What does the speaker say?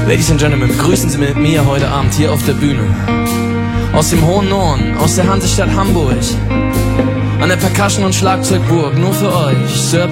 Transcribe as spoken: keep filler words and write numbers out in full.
Ladies and Gentlemen, begrüßen Sie mit mir heute Abend hier auf der Bühne. Aus dem hohen Norden, aus der Hansestadt Hamburg, an der Percussion- und Schlagzeugburg, nur für euch, Sir